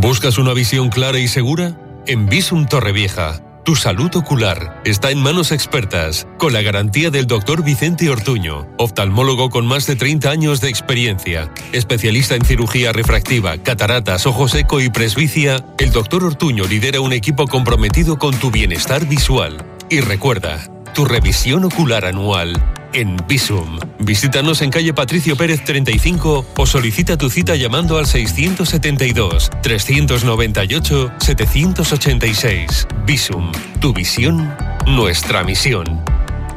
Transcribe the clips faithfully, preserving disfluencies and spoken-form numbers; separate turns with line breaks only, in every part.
¿Buscas una visión clara y segura? En Visum Torrevieja, tu salud ocular está en manos expertas, con la garantía del doctor Vicente Ortuño, oftalmólogo con más de treinta años de experiencia. Especialista en cirugía refractiva, cataratas, ojo seco y presbicia, el doctor Ortuño lidera un equipo comprometido con tu bienestar visual. Y recuerda, tu revisión ocular anual en Visum. Visítanos en calle Patricio Pérez treinta y cinco o solicita tu cita llamando al seiscientos setenta y dos, trescientos noventa y ocho, setecientos ochenta y seis. Visum, tu visión, nuestra misión.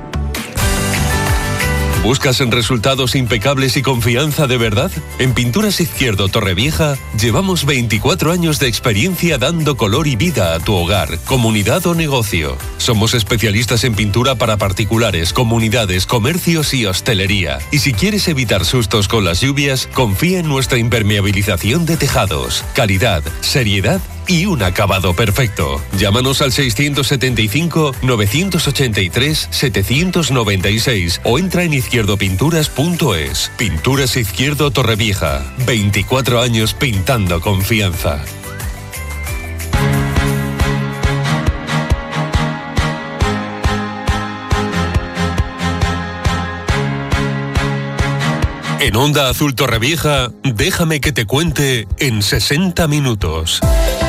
¿Buscas en resultados impecables y confianza de verdad? En Pinturas Izquierdo Torrevieja llevamos veinticuatro años de experiencia dando color y vida a tu hogar, comunidad o negocio. Somos especialistas en pintura para particulares, comunidades, comercios y hostelería. Y si quieres evitar sustos con las lluvias, confía en nuestra impermeabilización de tejados. Calidad, seriedad y un acabado perfecto. Llámanos al seiscientos setenta y cinco, novecientos ochenta y tres, setecientos noventa y seis o entra en izquierdopinturas punto es. Pinturas Izquierdo Torrevieja. veinticuatro años pintando confianza. En Onda Azul Torrevieja, déjame que te cuente en sesenta minutos.